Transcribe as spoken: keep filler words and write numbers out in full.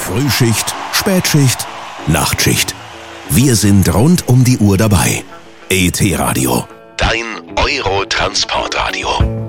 Frühschicht, Spätschicht, Nachtschicht. Wir sind rund um die Uhr dabei. E T Radio. Dein Euro-Transportradio.